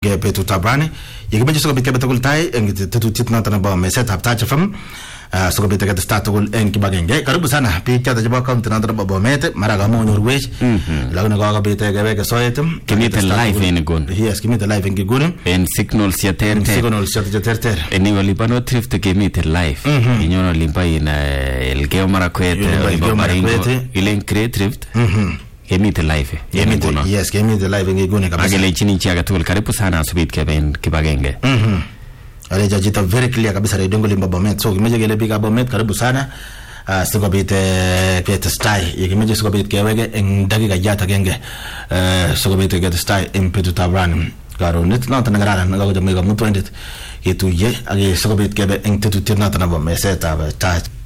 betutab rani yekimeche sikobit kebe tugul tai eng tetutiet noto nebo mesetab Touch FM sikobit ketestai tugul eng kibagenge. Karibu sana biik choto chebo county noto nebo Bomet, mara kama onyorwech lakini kakobit kebeke soet kimite live en Gikoni. Yes, kimite live eng Gikoni en signals cheterter en Olipano Thrift kimite live inyono Olimpa in Elgeyo Marakwet Olimpa Baringo ilen Great Thrift Kemite live. Yes, kemite live eng Gikoni kabisa. Agele chini chiaga tugul karibu sana asubit keben kibagenge. Ale jajita very clear kabisa radio Olimpa Bomet. So kimeje gele big Bomet karibu sana. Sikobit ketestai yekimeje sikobit kewege eng dakika jata genge. Sikobit ketestai eng betutab rani. Karonit noto nagararan nagajo mega mutwendit ketuye age sikobit kebe eng tetutiet noto nebo mesetab Touch